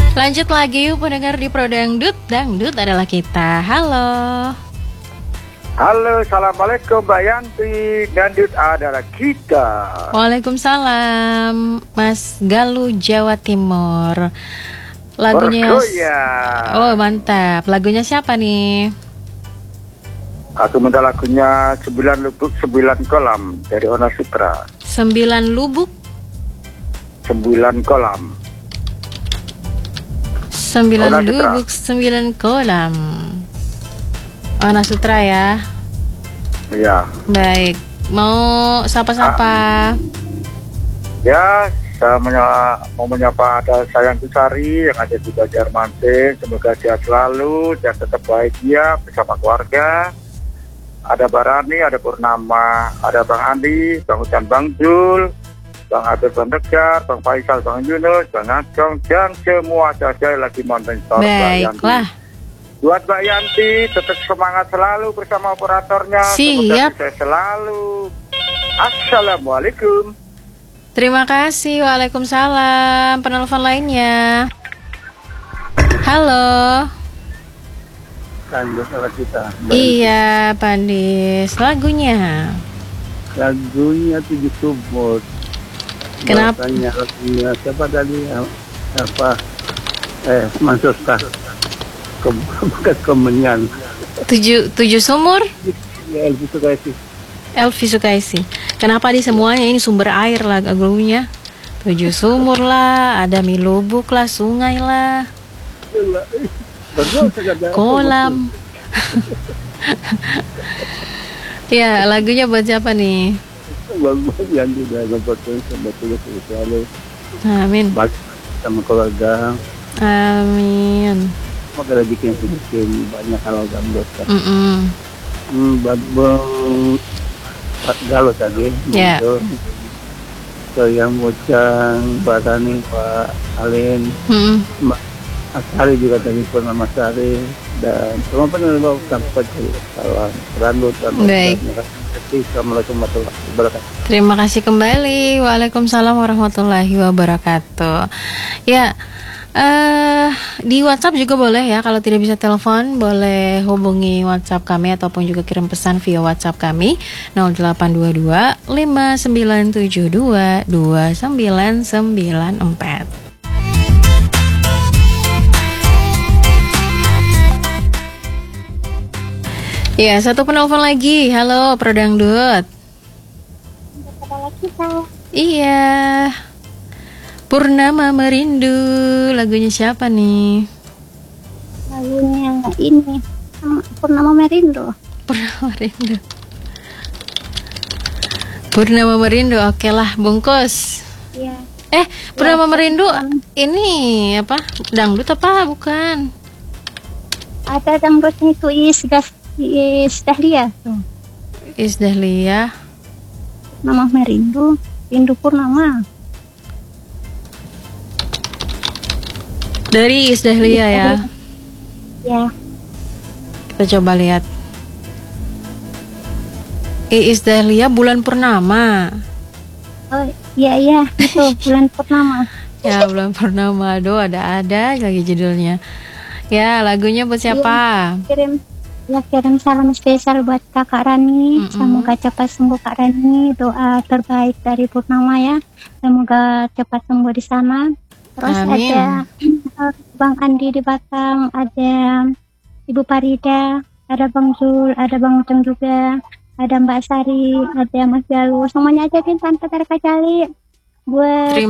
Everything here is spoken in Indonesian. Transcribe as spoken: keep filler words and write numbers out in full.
Lanjut lagi yuk pendengar di Pro Dangdut. Dangdut adalah kita. Halo. Halo, assalamualaikum Mbak Yanti. Dangdut adalah kita. Waalaikumsalam, Mas Galuh, Jawa Timur. Lagunya Bergoya. Oh mantap. Lagunya siapa nih? Aku minta lagunya Sembilan Lubuk Sembilan Kolam dari Ona Sutra. Sembilan lubuk Sembilan Kolam. Sembilan Ona Sutra. lubuk Sembilan kolam. Ona Sutra ya. Iya. Baik. Mau sapa-sapa? Ya, saya menya- mau menyapa ada Sayang Kusari yang ada di Banjarmasin. Semoga sehat selalu dan tetap bahagia bersama keluarga. Ada Barani, ada Purnama, ada Bang Andi, Bang Hujan, Bang Jul, Bang Abel, Bang Tegar, Bang Faisal, Bang Yunus, Bang Agong, dan semua saja lagi monitor Mbak Yanti. Baiklah. Buat Mbak Yanti, tetap semangat selalu bersama operatornya. Siap. Semoga sukses selalu. Assalamualaikum. Terima kasih. Waalaikumsalam. Penelpon lainnya. Halo. Lanjut sama kita. Iya, Pandis. Lagunya. Lagunya Tujuh Sumur. Kenapa? Bahasanya lagunya siapa tadi? Apa? Eh, Mansur Kah. Bukan Kemenyan. Tujuh, tujuh sumur. Ya, Elvi Sukaisi. Elvi Sukaisi. Kenapa di semuanya ini sumber air lah lagunya? Tujuh sumur lah, ada milubuk lah, sungai lah, kolam. Ya, lagunya buat siapa nih? Bang yang juga ngepotin sebetulnya selalu. Amin. Baik sama keluarga. Amin. Makanya bikin bikin banyak hal gambut kan. Mm-mm. Hmm, Bang Galuh tadi. Ya. Gitu. So yang Mocang, Pak Tani, Pak Alin, Mm-mm. Mbak Asari juga tadi pun Mama Sari dan semua penerima sampai salam Randut dan Baik. Assalamualaikum warahmatullahi wabarakatuh. Terima kasih kembali. Waalaikumsalam warahmatullahi wabarakatuh. Ya, eh di WhatsApp juga boleh ya. Kalau tidak bisa telepon, boleh hubungi WhatsApp kami ataupun juga kirim pesan via WhatsApp kami nol delapan dua dua lima sembilan tujuh dua dua sembilan sembilan empat. Ya, satu penelpon lagi. Halo, Pro Dangdut. Iya. Purnama Merindu. Lagunya siapa nih? Lagunya ini Purnama Merindu. Purnama Merindu. Purnama Merindu. Oke lah, bungkus. Ya. Eh, Purnama Ya, Merindu um, ini apa? Dangdut apa bukan? Ada dangdutnya itu Isgas Is Dahlia tuh. Is Dahlia. Nama Merindu, Rindu Purnama. Dari Is Dahlia ya. Ya. Kita coba lihat. Is Dahlia Bulan Purnama. Oh iya iya itu bulan purnama. Ya, Bulan Purnama. Aduh, ada-ada lagi judulnya. Ya, lagunya buat siapa? Kirim ya kirim salam spesial buat Kakak Rani. Mm-mm. Semoga cepat sembuh Kak Rani. Doa terbaik dari Purnama ya. Semoga cepat sembuh di sana. Terus Amin. ada uh, Bang Andi di Batam, ada Ibu Parida, ada Bang Zul, ada Bang Uteng juga, ada Mbak Sari, ada Mas Galuh. Semuanya aja Tin Tante Terkajali buat Terima